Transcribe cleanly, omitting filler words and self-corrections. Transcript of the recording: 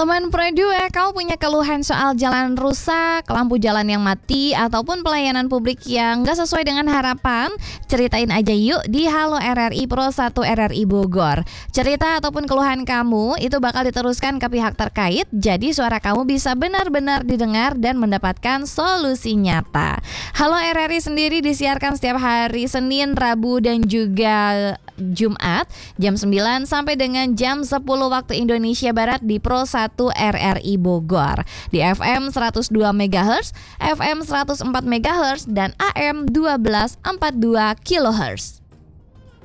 Teman Pro 2, kau punya keluhan soal jalan rusak, lampu jalan yang mati, ataupun pelayanan publik yang gak sesuai dengan harapan? Ceritain aja yuk di Halo RRI Pro 1 RRI Bogor. Cerita ataupun keluhan kamu itu bakal diteruskan ke pihak terkait, jadi suara kamu bisa benar-benar didengar dan mendapatkan solusi nyata. Halo RRI sendiri disiarkan setiap hari Senin, Rabu, dan juga Jumat jam 9 sampai dengan jam 10 waktu Indonesia Barat di Pro 1 RRI Bogor di FM 102 MHz, FM 104 MHz, dan AM 1242 kHz.